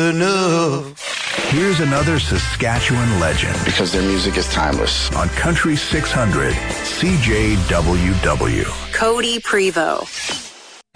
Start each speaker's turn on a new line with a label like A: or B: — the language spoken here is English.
A: enough.
B: Here's another Saskatchewan legend.
C: Because their music is timeless.
B: On Country 600, CJWW.
D: Cody Prevost.